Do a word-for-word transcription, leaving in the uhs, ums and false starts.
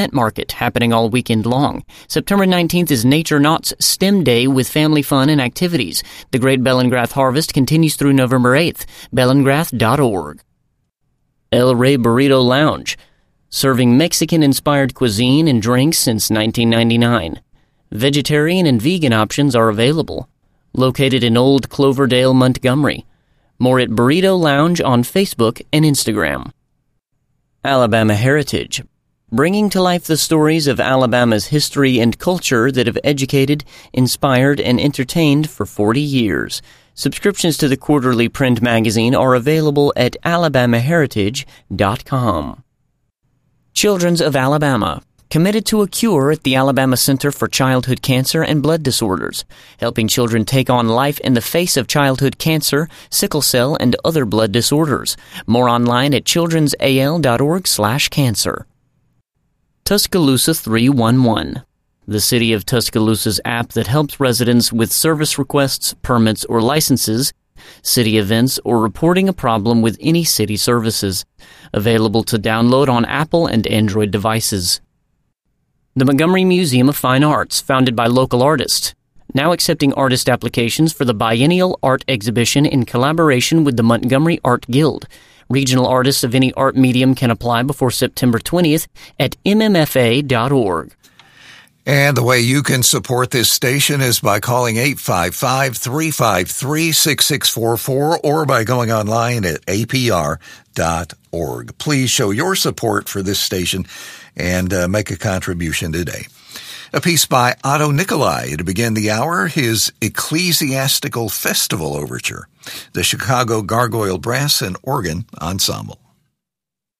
Market, happening all weekend long. September nineteenth is Nature Knott's STEM Day with family fun and activities. The Great Bellingrath Harvest continues through November eighth. bellingrath dot org. El Rey Burrito Lounge, serving Mexican-inspired cuisine and drinks since nineteen ninety-nine. Vegetarian and vegan options are available. Located in Old Cloverdale, Montgomery. More at Burrito Lounge on Facebook and Instagram. Alabama Heritage, bringing to life the stories of Alabama's history and culture that have educated, inspired, and entertained for forty years. Subscriptions to the quarterly print magazine are available at alabama heritage dot com. Children's of Alabama, committed to a cure at the Alabama Center for Childhood Cancer and Blood Disorders, helping children take on life in the face of childhood cancer, sickle cell, and other blood disorders. More online at children's a l dot org slash cancer. Tuscaloosa three one one, the City of Tuscaloosa's app that helps residents with service requests, permits, or licenses, city events, or reporting a problem with any city services. Available to download on Apple and Android devices. The Montgomery Museum of Fine Arts, founded by local artists, now accepting artist applications for the biennial art exhibition in collaboration with the Montgomery Art Guild. Regional artists of any art medium can apply before September twentieth at m m f a dot org. And the way you can support this station is by calling eight five five, three five three, six six four four or by going online at a p r dot org. Please show your support for this station and uh, make a contribution today. A piece by Otto Nicolai to begin the hour, his Ecclesiastical Festival Overture, the Chicago Gargoyle Brass and Organ Ensemble.